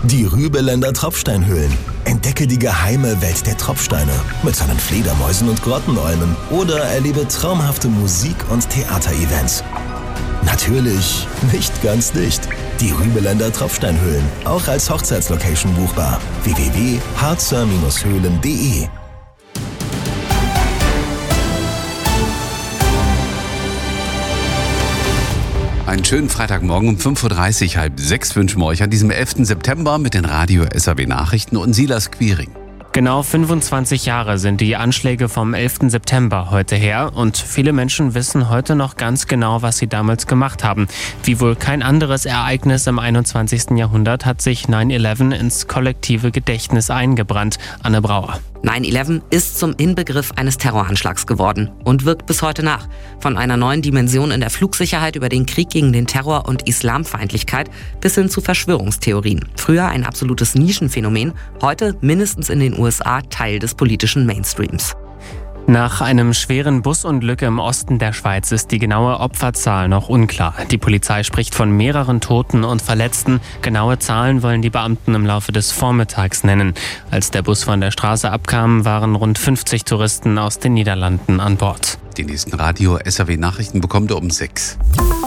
Die Rübeländer Tropfsteinhöhlen. Entdecke die geheime Welt der Tropfsteine mit seinen Fledermäusen und Grottenolmen oder erlebe traumhafte Musik- und Theaterevents. Natürlich nicht ganz dicht. Die Rübeländer Tropfsteinhöhlen, auch als Hochzeitslocation buchbar. www.harzer-höhlen.de. Einen schönen Freitagmorgen um 5.30 Uhr, 5:30 wünschen wir euch an diesem 11. September mit den Radio-SAW-Nachrichten und Silas Quiring. Genau 25 Jahre sind die Anschläge vom 11. September heute her und viele Menschen wissen heute noch ganz genau, was sie damals gemacht haben. Wie wohl kein anderes Ereignis im 21. Jahrhundert hat sich 9/11 ins kollektive Gedächtnis eingebrannt. Anne Brauer. 9/11 ist zum Inbegriff eines Terroranschlags geworden und wirkt bis heute nach. Von einer neuen Dimension in der Flugsicherheit über den Krieg gegen den Terror und Islamfeindlichkeit bis hin zu Verschwörungstheorien. Früher ein absolutes Nischenphänomen, heute mindestens in den USA Teil des politischen Mainstreams. Nach einem schweren Busunglück im Osten der Schweiz ist die genaue Opferzahl noch unklar. Die Polizei spricht von mehreren Toten und Verletzten. Genaue Zahlen wollen die Beamten im Laufe des Vormittags nennen. Als der Bus von der Straße abkam, waren rund 50 Touristen aus den Niederlanden an Bord. Die nächsten Radio-SAW-Nachrichten bekommt ihr um 6.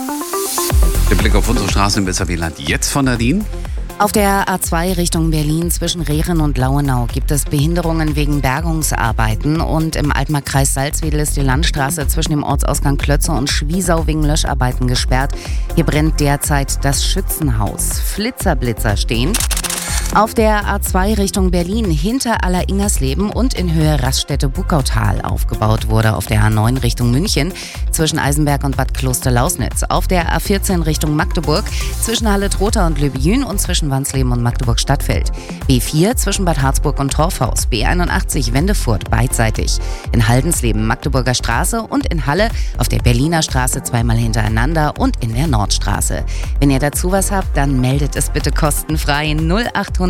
Der Blick auf unsere Straßen im SAW-Land jetzt von Nadine. Auf der A2 Richtung Berlin zwischen Rehren und Lauenau gibt es Behinderungen wegen Bergungsarbeiten und im Altmarkkreis Salzwedel ist die Landstraße zwischen dem Ortsausgang Klötze und Schwiesau wegen Löscharbeiten gesperrt. Hier brennt derzeit das Schützenhaus. Flitzer stehen. Auf der A2 Richtung Berlin hinter Aller-Ingersleben und in Höhe Raststätte-Buckautal aufgebaut wurde auf der A9 Richtung München zwischen Eisenberg und Bad Kloster-Lausnitz. Auf der A14 Richtung Magdeburg zwischen Halle-Trotha und Löbjün und zwischen Wansleben und Magdeburg-Stadtfeld. B4 zwischen Bad Harzburg und Torfhaus. B81 Wendefurt beidseitig. In Haldensleben Magdeburger Straße und in Halle auf der Berliner Straße zweimal hintereinander und in der Nordstraße. Wenn ihr dazu was habt, dann meldet es bitte kostenfrei 0800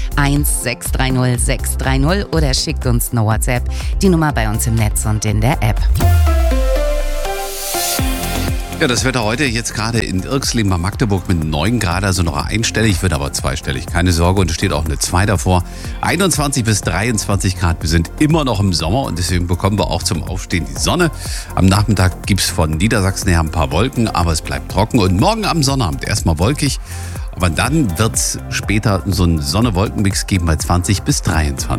1630 630 oder schickt uns eine WhatsApp. Die Nummer bei uns im Netz und in der App. Ja, das Wetter heute jetzt gerade in Irxleben bei Magdeburg mit 9 Grad, also noch einstellig, wird aber zweistellig. Keine Sorge, und es steht auch eine 2 davor. 21 bis 23 Grad, wir sind immer noch im Sommer und deswegen bekommen wir auch zum Aufstehen die Sonne. Am Nachmittag gibt es von Niedersachsen her ein paar Wolken, aber es bleibt trocken und morgen am Sonnabend erstmal wolkig. Aber dann wird es später so einen Sonne-Wolken-Mix geben bei 20 bis 23.